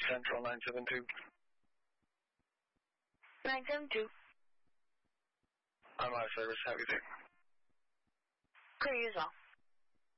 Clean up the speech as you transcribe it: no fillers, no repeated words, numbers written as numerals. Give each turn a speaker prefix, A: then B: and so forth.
A: Central 972.
B: 972.
A: On my service, have a good day.
B: Clear you as well.